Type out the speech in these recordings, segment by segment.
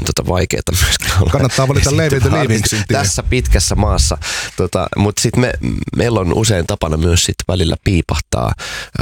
vähän vaikeaa myöskään. Kannattaa valita Leivin Liivingsin tie. Tässä pitkässä maassa. Mutta sitten meillä on usein tapana myös sit välillä piipahtaa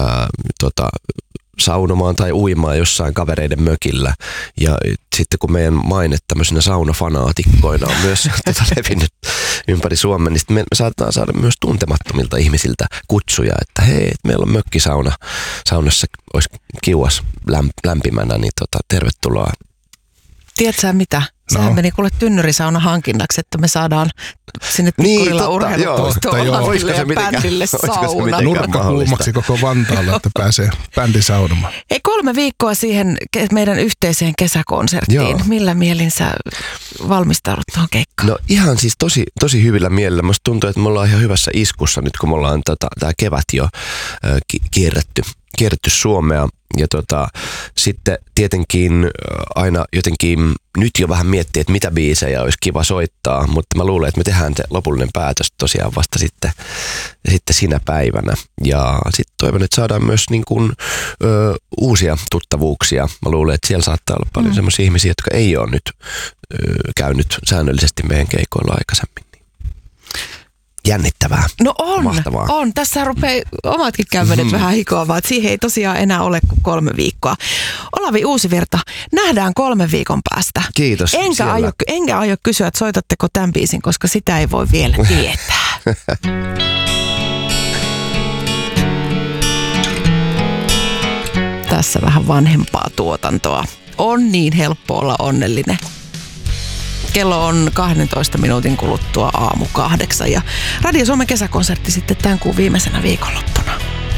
saunomaan tai uimaan jossain kavereiden mökillä. Ja sitten kun meidän maine tämmöisenä saunafanaatikkoina on myös levinnyt ympäri Suomen, niin me saatetaan saada myös tuntemattomilta ihmisiltä kutsuja, että hei, meillä on mökkisauna. Saunassa olisi kiuas lämpimänä, niin tervetuloa. Tiedätkö mitä? Sehän meni kuule tynnyrisauna hankinnaksi, että me saadaan sinne Tikkurilla urheilupuistoon ja bändille sauna. Nurkkakulmaksi koko Vantaalle, että pääsee bändi saunomaan. Ei 3 viikkoa siihen meidän yhteiseen kesäkonserttiin. Joo. Millä mielin sä valmistaudut tuohon keikkaan? No ihan siis tosi hyvillä mielellä. Musta tuntuu, että me ollaan ihan hyvässä iskussa nyt, kun me ollaan tää kevät jo kierretty Suomea. Ja sitten tietenkin aina jotenkin nyt jo vähän miettii, että mitä biisejä olisi kiva soittaa, mutta mä luulen, että me tehdään se lopullinen päätös tosiaan vasta sitten sinä päivänä. Ja sitten toivon, että saadaan myös niin kuin, uusia tuttavuuksia. Mä luulen, että siellä saattaa olla paljon semmoisia ihmisiä, jotka ei ole nyt käynyt säännöllisesti meidän keikoilla aikaisemmin. Jännittävää. No on, mahtavaa. On. Tässä rupeaa omatkin kämmenet vähän hikoamaan, että siihen ei tosiaan enää ole kuin 3 viikkoa. Olavi Uusivirta, nähdään 3 viikon päästä. Kiitos. Enkä aio kysyä, että soitatteko tämän biisin, koska sitä ei voi vielä tietää. Tässä vähän vanhempaa tuotantoa. On niin helppo olla onnellinen. Kello on 12 minuutin kuluttua 7:00 ja Radio Suomen kesäkonsertti sitten tämän kuun viimeisenä viikonloppuna.